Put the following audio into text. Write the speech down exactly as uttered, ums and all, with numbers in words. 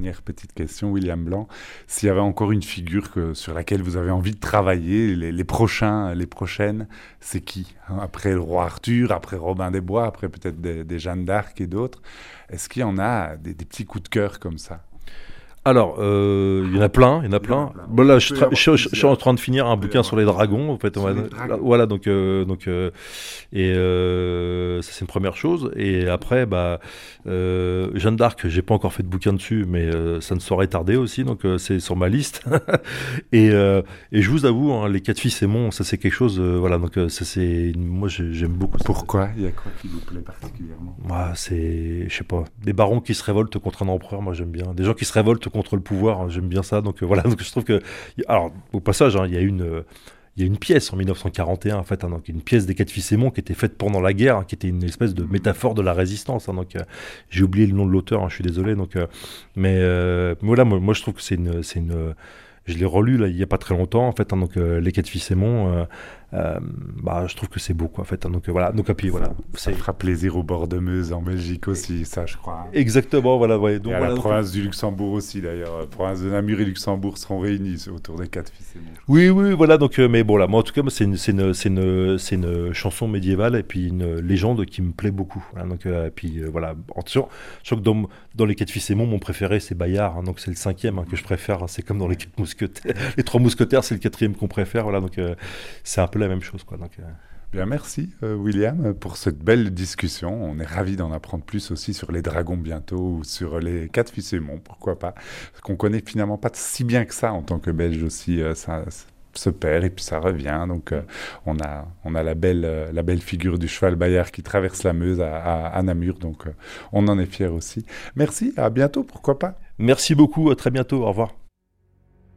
dernière petite question, William Blanc. S'il y avait encore une figure que, sur laquelle vous avez envie de travailler, les, les prochains, les prochaines, c'est qui? Après le roi Arthur, après Robin des Bois, après peut-être des, des Jeanne d'Arc et d'autres. Est-ce qu'il y en a des, des petits coups de cœur comme ça? Alors, euh, il y en a plein, il y en a plein. Bon, là, je, tra- je, je, je suis en train de finir un bouquin sur les dragons, en fait. Voilà, voilà, donc, euh, donc, euh, et euh, ça c'est une première chose. Et après, bah, euh, Jeanne d'Arc, j'ai pas encore fait de bouquin dessus, mais euh, ça ne saurait tarder aussi, donc euh, c'est sur ma liste. et, euh, et je vous avoue, hein, les quatre fils Aymon, ça c'est quelque chose, euh, voilà, donc euh, ça c'est, moi j'aime beaucoup. Ça. Pourquoi? Il y a quoi qui vous plaît particulièrement? Moi, c'est, je sais pas, des barons qui se révoltent contre un empereur, moi j'aime bien. Des gens qui se révoltent contre le pouvoir, hein, j'aime bien ça. Donc euh, voilà, donc je trouve que, alors au passage, hein, il y a une, euh, il y a une pièce en dix-neuf cent quarante et un, en fait, hein, donc une pièce des quatre fils Aymon qui était faite pendant la guerre, hein, qui était une espèce de métaphore de la résistance. Hein, donc euh, j'ai oublié le nom de l'auteur, hein, je suis désolé. Donc, euh, mais euh, voilà, moi, moi je trouve que c'est une, c'est une, je l'ai relu là il y a pas très longtemps, en fait. Hein, donc euh, les quatre fils Aymon. Euh, Euh, bah, je trouve que c'est beau, quoi, en fait. Hein, donc euh, voilà, donc et puis ça, voilà. Ça c'est... fera plaisir au bord de Meuse en Belgique aussi, ça je crois. Exactement, voilà. Ouais, donc, et à voilà, la donc... province du Luxembourg aussi d'ailleurs. La province de Namur et Luxembourg seront réunis autour des quatre fils Aymon. Oui, oui, voilà. Donc, euh, mais bon là, moi en tout cas, moi, c'est une, c'est une, c'est une, c'est une chanson médiévale et puis une légende qui me plaît beaucoup. Hein, donc, euh, et puis euh, voilà. Attention, je crois que dans, dans les quatre fils Aymon, mon préféré c'est Bayard. Hein, donc c'est le cinquième hein, que je préfère. Hein, c'est comme dans les quatre mousquetaires, les trois mousquetaires, c'est le quatrième qu'on préfère. Voilà, donc euh, c'est un peu la même chose, quoi. Donc euh... Bien, merci euh, William pour cette belle discussion. On est ravis d'en apprendre plus aussi sur les dragons bientôt ou sur les quatre fils Aymon, pourquoi pas. Parce qu'on connaît finalement pas si bien que ça en tant que Belge aussi. Euh, ça, ça se perd et puis ça revient. Donc euh, on a, on a la, belle, euh, la belle figure du cheval Bayard qui traverse la Meuse à, à, à Namur. Donc euh, on en est fiers aussi. Merci, à bientôt, pourquoi pas. Merci beaucoup, à très bientôt, au revoir.